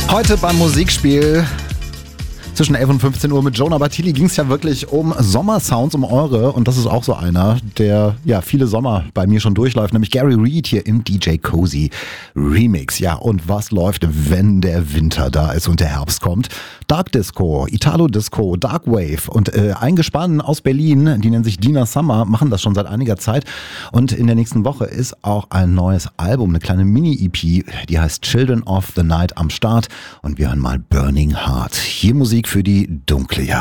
Heute beim Musikspiel zwischen 11 und 15 Uhr mit Jonah Bartili ging es ja wirklich um Sommersounds, um eure. Und das ist auch so einer, der ja viele Sommer bei mir schon durchläuft, nämlich Gary Reed hier im DJ Cozy Remix. Ja, und was läuft, wenn der Winter da ist und der Herbst kommt? Dark Disco, Italo Disco, Dark Wave und ein Gespann aus Berlin, die nennen sich Dina Summer, machen das schon seit einiger Zeit. Und in der nächsten Woche ist auch ein neues Album, eine kleine Mini-EP, die heißt Children of the Night am Start. Und wir hören mal Burning Heart. Hier Musik für die dunkle Jahreszeit.